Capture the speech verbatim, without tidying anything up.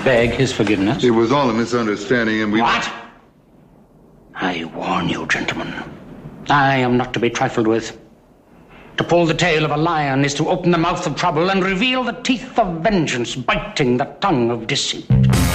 beg his forgiveness? It was all a misunderstanding and we... What? I warn you, gentlemen. I am not to be trifled with. To pull the tail of a lion is to open the mouth of trouble and reveal the teeth of vengeance, biting the tongue of deceit.